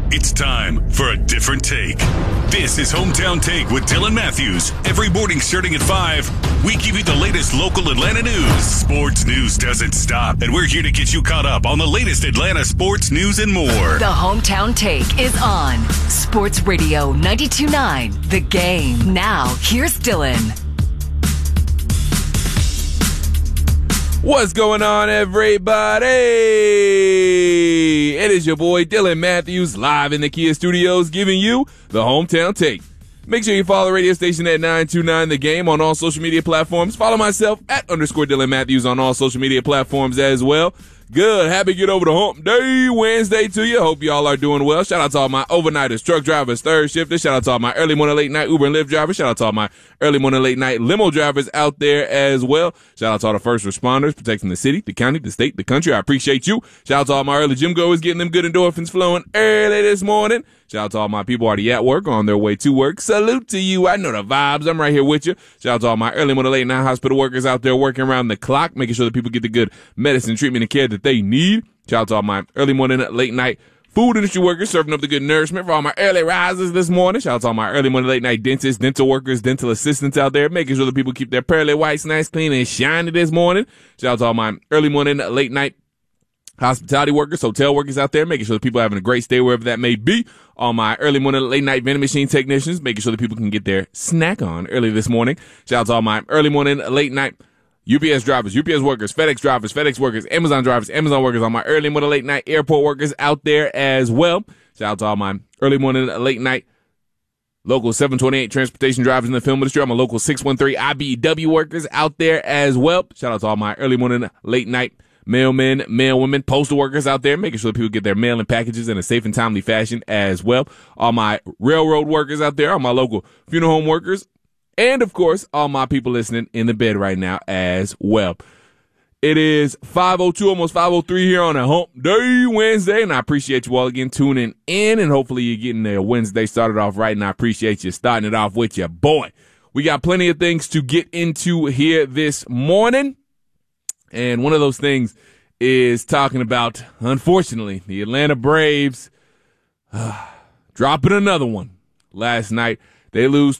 It's time for a different take. This is Hometown Take with Dylan Matthews. Every morning starting at 5, we give you the latest local Atlanta news. Sports news doesn't stop, and we're here to get you caught up on the latest Atlanta sports news and more. The Hometown Take is on Sports Radio 92.9 The Game. Now, here's Dylan. What's going on, everybody? It is your boy Dylan Matthews live in the Kia Studios giving you the Hometown Take. Make sure you follow the radio station at 929 The Game on all social media platforms. Follow myself at _Dylan Matthews on all social media platforms as well. Good. Happy Get Over the Hump Day Wednesday to you. Hope y'all are doing well. Shout out to all my overnighters, truck drivers, third shifters. Shout out to all my early morning, late night Uber and Lyft drivers. Shout out to all my early morning, late night limo drivers out there as well. Shout out to all the first responders protecting the city, the county, the state, the country. I appreciate you. Shout out to all my early gym goers getting them good endorphins flowing early this morning. Shout out to all my people already at work, on their way to work. Salute to you. I know the vibes. I'm right here with you. Shout out to all my early morning, late night hospital workers out there working around the clock, making sure that people get the good medicine, treatment, and care that they need. Shout out to all my early morning, late night food industry workers serving up the good nourishment for all my early risers this morning. Shout out to all my early morning, late night dentists, dental workers, dental assistants out there, making sure that people keep their pearly whites nice, clean, and shiny this morning. Shout out to all my early morning, late night hospitality workers, hotel workers out there, making sure that people are having a great stay wherever that may be. All my early morning, late night vending machine technicians, making sure that people can get their snack on early this morning. Shout out to all my early morning, late night UPS drivers, UPS workers, FedEx drivers, FedEx workers, Amazon drivers, Amazon workers, all my early morning, late night airport workers out there as well. Shout out to all my early morning, late night local 728 transportation drivers in the film industry, all my local 613 IBEW workers out there as well. Shout out to all my early morning, late night mailmen, mailwomen, postal workers out there, making sure that people get their mail and packages in a safe and timely fashion as well. All my railroad workers out there, all my local funeral home workers, and, of course, all my people listening in the bed right now as well. It is 5:02, almost 5:03 here on a Hump Day Wednesday, and I appreciate you all again tuning in, and hopefully you're getting the Wednesday started off right, and I appreciate you starting it off with your boy. We got plenty of things to get into here this morning. And one of those things is talking about, unfortunately, the Atlanta Braves dropping another one last night. They lose